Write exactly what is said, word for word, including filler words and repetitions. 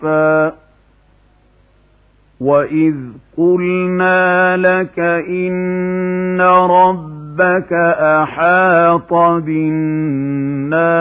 صفا وإذ قلنا لك إن ربك أحاط بالناس